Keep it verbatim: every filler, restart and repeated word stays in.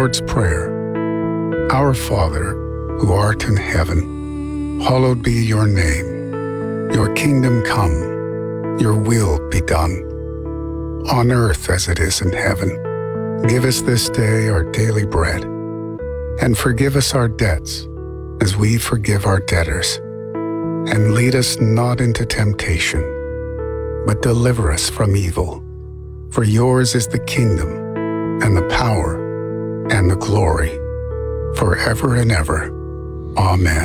Lord's Prayer. Our Father, who art in heaven, hallowed be your name. Your kingdom come, your will be done, on earth as it is in heaven. Give us this day our daily bread, and forgive us our debts, as we forgive our debtors. And lead us not into temptation, but deliver us from evil. For yours is the kingdom, and the power, and the glory, forever and ever. Amen.